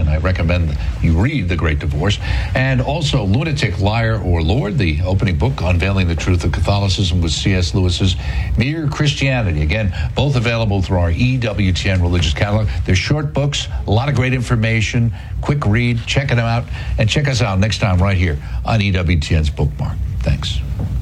and I recommend you read The Great Divorce. And also Lunatic, Liar, or Lord, the opening book, Unveiling the Truth of Catholicism with C.S. Lewis's Mere Christianity. Again, both available through our EWTN Religious Catalog. They're short books, a lot of great information, quick read. Check them out, and check us out next time right here on EWTN's Bookmark. Thanks.